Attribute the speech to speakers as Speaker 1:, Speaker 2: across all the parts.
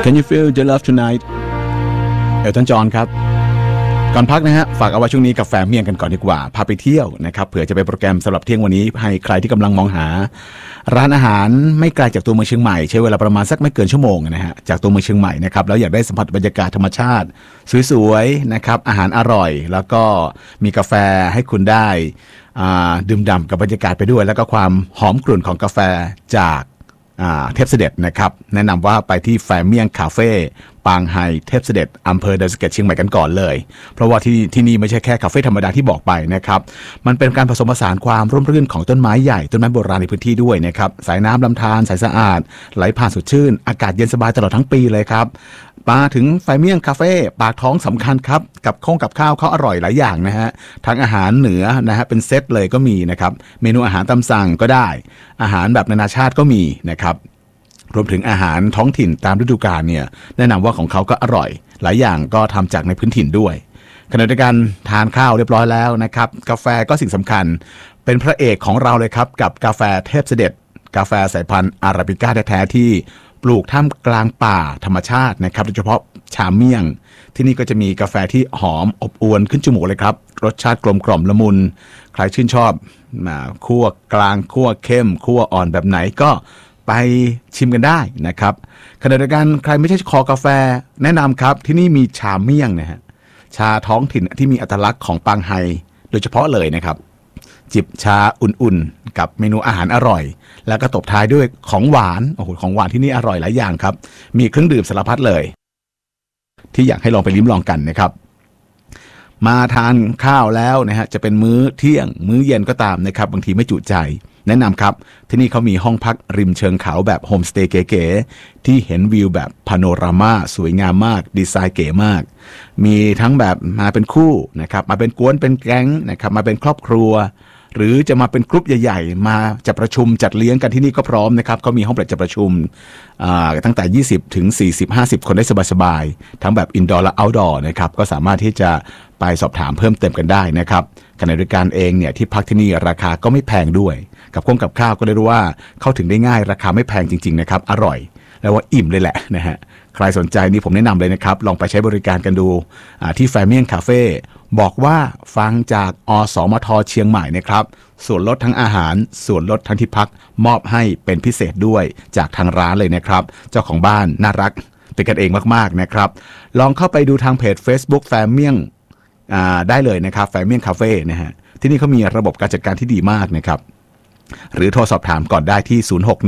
Speaker 1: Can you feel the love tonight เอลตันจอห์นครับก่อนพักนะฮะฝากเอาไว้ช่วงนี้กาแฟเมี่ยงกันก่อนดีกว่าพาไปเที่ยวนะครับเผื่อจะไปโปรแกรมสำหรับเที่ยงวันนี้ให้ใครที่กำลังมองหาร้านอาหารไม่ไกลจากตัวเมืองเชียงใหม่ใช้เวลาประมาณสักไม่เกินชั่วโมงนะฮะจากตัวเมืองเชียงใหม่นะครับแล้วอยากได้สัมผัสบรรยากาศธรรมชาติสวยๆนะครับอาหารอร่อยแล้วก็มีกาแฟให้คุณได้ดื่มด่ำกับบรรยากาศไปด้วยแล้วก็ความหอมกลุ่นของกาแฟจากเทพเสด็จนะครับแนะนำว่าไปที่แฟเมี่ยงคาเฟ่ปางไฮเทพเสด็จอำเภอดอยสะเก็ดเชียงใหม่กันก่อนเลยเพราะว่าที่นี่ไม่ใช่แค่คาเฟ่ธรรมดาที่บอกไปนะครับมันเป็นการผสมผสานความร่มรื่นของต้นไม้ใหญ่ต้นไม้โบราณในพื้นที่ด้วยนะครับสายน้ำลำธารใสสะอาดไหลผ่านสดชื่นอากาศเย็นสบายตลอดทั้งปีเลยครับมาถึงแฟเมี่ยงคาเฟ่ปากท้องสำคัญครับกับข้าวเขาอร่อยหลายอย่างนะฮะทั้งอาหารเหนือนะฮะเป็นเซตเลยก็มีนะครับเมนูอาหารตามสั่งก็ได้อาหารแบบนานาชาติก็มีนะครับรวมถึงอาหารท้องถิ่นตามฤดูกาลเนี่ยแนะนำว่าของเขาก็อร่อยหลายอย่างก็ทำจากในพื้นถิ่นด้วยขณะเดียวกันทานข้าวเรียบร้อยแล้วนะครับกาแฟก็สิ่งสำคัญเป็นพระเอกของเราเลยครับกับกาแฟเทพเสด็จกาแฟสายพันธุ์อาราบิก้าแท้ๆที่ปลูกท่ามกลางป่าธรรมชาตินะครับโดยเฉพาะชาเมี่ยงที่นี่ก็จะมีกาแฟที่หอมอบอวลขึ้นจมูกเลยครับรสชาติกลมกล่อมละมุนใครชื่นชอบคั่วกลางคั่วเข้มคั่วอ่อนแบบไหนก็ไปชิมกันได้นะครับขณะเดียวกันใครไม่ใช่คอกาแฟแนะนำครับที่นี่มีชาเมี่ยงนะฮะชาท้องถิ่นที่มีอัตลักษณ์ของปางไฮโดยเฉพาะเลยนะครับจิบชาอุ่นๆกับเมนูอาหารอร่อยแล้วก็ตบท้ายด้วยของหวานโอ้โหของหวานที่นี่อร่อยหลายอย่างครับมีเครื่องดื่มสารพัดเลยที่อยากให้ลองไปลิ้มลองกันนะครับมาทานข้าวแล้วนะฮะจะเป็นมื้อเที่ยงมื้อเย็นก็ตามนะครับบางทีไม่จุใจแนะนำครับที่นี่เขามีห้องพักริมเชิงเขาแบบโฮมสเตย์เก๋ๆที่เห็นวิวแบบพาโนรามาสวยงามมากดีไซน์เก๋มากมีทั้งแบบมาเป็นคู่นะครับมาเป็นกวนเป็นแก๊งนะครับมาเป็นครอบครัวหรือจะมาเป็นกลุ่มใหญ่ๆมาจัดประชุมจัดเลี้ยงกันที่นี่ก็พร้อมนะครับเขามีห้องจัดประชุมตั้งแต่20ถึง40-50 คนได้สบายๆทั้งแบบอินดอร์และเอาท์ดอร์นะครับก็สามารถที่จะไปสอบถามเพิ่มเติมกันได้นะครับขณะเดียวกันเองเนี่ยที่พักที่นี่ราคาก็ไม่แพงด้วยกับข้าวก็ได้รู้ว่าเข้าถึงได้ง่ายราคาไม่แพงจริงๆนะครับอร่อยแล้วว่าอิ่มเลยแหละนะฮะใครสนใจนี่ผมแนะนำเลยนะครับลองไปใช้บริการกันดูที่แฟเมี่ยงคาเฟ่บอกว่าฟังจากอสมทเชียงใหม่นะครับส่วนลดทั้งอาหารส่วนลดทั้งที่พักมอบให้เป็นพิเศษด้วยจากทางร้านเลยนะครับเจ้าของบ้านน่ารักเป็นกันเองมากๆนะครับลองเข้าไปดูทางเพจ Facebook แฟเมี่ยงได้เลยนะครับแฟเมี่ยงคาเฟ่นะฮะที่นี่เขามีระบบการจัดการที่ดีมากนะครับหรือโทรสอบถามก่อนได้ที่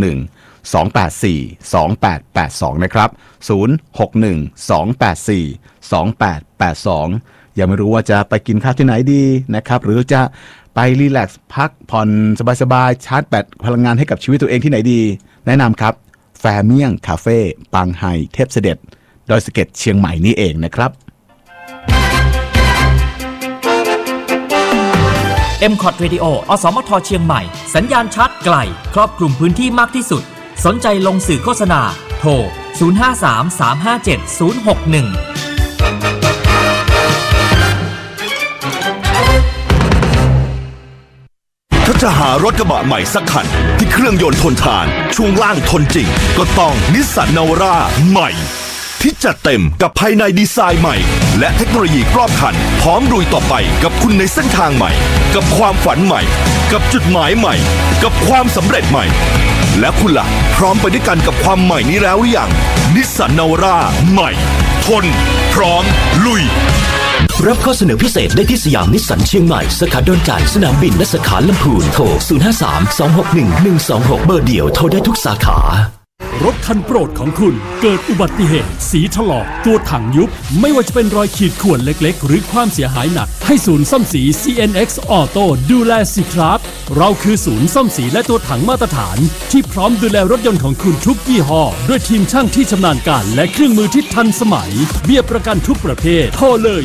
Speaker 1: 061-284-2882นะครับ061-284-2882ยังไม่รู้ว่าจะไปกินข้าวที่ไหนดีนะครับหรือจะไปรีแลกซ์พักผ่อนสบายๆชาร์จแบตพลังงานให้กับชีวิตตัวเองที่ไหนดีแนะนำครับแฟเมี่ยงคาเฟ่ปางไฮเทพเสด็จดอยสะเก็ดเชียงใหม่นี่เองนะครับ
Speaker 2: MCOT Radio อสมทเชียงใหม่สัญญาณชัดไกลครอบคลุมพื้นที่มากที่สุดสนใจลงสื่อโฆษณาโทร0533570061
Speaker 3: ถ้าจะหารถกระบะใหม่สักคันที่เครื่องยนต์ทนทานช่วงล่างทนจริงก็ต้องนิสสันนาวาร่าใหม่ที่จัดเต็มกับภายในดีไซน์ใหม่และเทคโนโลยีรอบคันพร้อมลุยต่อไปกับคุณในเส้นทางใหม่กับความฝันใหม่กับจุดหมายใหม่กับความสำเร็จใหม่และคุณล่ะพร้อมไปด้วยกันกับความใหม่นี้แล้วหรือยังนิสสันนาวาร่าใหม่ทนพร้อมลุย
Speaker 4: รับข้อเสนอพิเศษได้ที่สยามนิสสันเชียงใหม่สาขาดอนจานสนามบินและสาขาลำพูนโทร053-261-126เบอร์เดียวโทรได้ทุกสาขารถคันโปรดของคุณเกิดอุบัติเหตุสีถลอกตัวถังยุบไม่ว่าจะเป็นรอยขีดข่วนเล็กๆหรือความเสียหายหนักให้ศูนย์ซ่อมสี CNX Auto ดูแลสิครับเราคือศูนย์ซ่อมสีและตัวถังมาตรฐานที่พร้อมดูแลรถยนต์ของคุณทุกยี่ห้อด้วยทีมช่างที่ชำนาญการและเครื่องมือที่ทันสมัยเบี้ยประกันทุกประเภทโทรเลย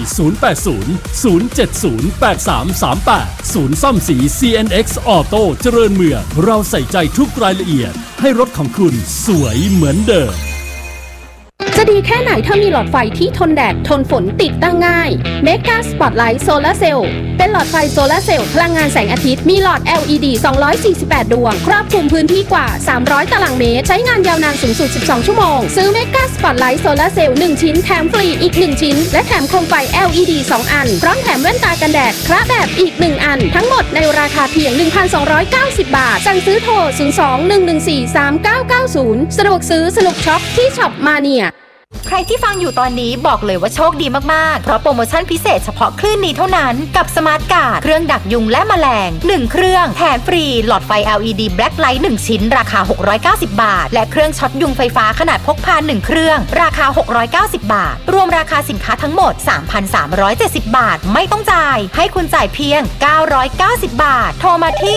Speaker 4: 080-070-8338ศูนย์ซ่อมสี CNX Auto เจริญเมืองเราใส่ใจทุกรายละเอียดให้รถของคุณสวยเหมือนเดิม
Speaker 5: จะจะดีแค่ไหนถ้ามีหลอดไฟที่ทนแดดทนฝนติดตั้งง่าย Mega Spotlight Solar Cell เป็นหลอดไฟโซลาร์เซลล์พลังงานแสงอาทิตย์มีหลอด LED 248 ดวงครอบคลุมพื้นที่กว่า300ตารางเมตรใช้งานยาวนานสูงสุด12ชั่วโมงซื้อ Mega Spotlight Solar Cell 1 ชิ้นแถมฟรีอีก1ชิ้นและแถมโคมไฟ LED 2 อันพร้อมแถมแว่นตากันแดดคระแบบอีก1อันทั้งหมดในราคาเพียง 1,290 บาทสั่งซื้อโทร 02-114-3990 สะดวกซื้อสนุกช็อปที่ช็อปมาเนีย
Speaker 6: ใครที่ฟังอยู่ตอนนี้บอกเลยว่าโชคดีมากๆเพราะโปรโมชั่นพิเศษเฉพาะคลื่นนี้เท่านั้นกับสมาร์ทการ์ดเครื่องดักยุงและแมลง1เครื่องแถมฟรีหลอดไฟ LED Black Light 1ชิ้นราคา690บาทและเครื่องช็อตยุงไฟฟ้าขนาดพกพา1เครื่องราคา690บาทรวมราคาสินค้าทั้งหมด 3,370 บาทไม่ต้องจ่ายให้คุณจ่ายเพียง990บาทโทรมาที่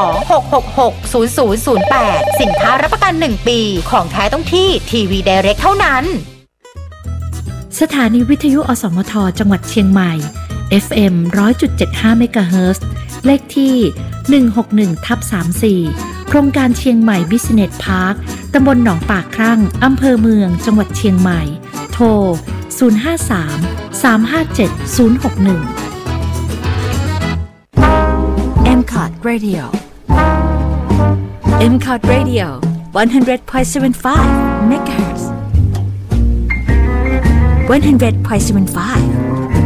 Speaker 6: 02-666-0008สินค้ารับประกัน1ปีของแท้ต้องที่ทีวีไดเรกเท่านั้น
Speaker 7: สถานีวิทยุอสมทจังหวัดเชียงใหม่ FM 100.75 เมกะเฮิรตซ์เลขที่ 161/34 โครงการเชียงใหม่ Business Park ตำบลหนองปากครั่งอำเภอเมืองจังหวัดเชียงใหม่โทร 053-357-061
Speaker 8: MCOT Radio MCOT Radio 100.75 MHz 100.75